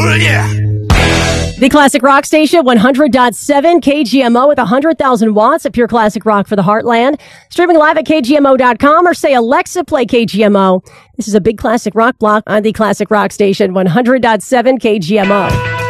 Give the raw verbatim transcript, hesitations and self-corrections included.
yeah. The Classic Rock Station, one hundred point seven K G M O with one hundred thousand watts of pure classic rock for the heartland. Streaming live at K G M O dot com or say, Alexa, play K G M O. This is a big classic rock block on the Classic Rock Station, one hundred point seven K G M O.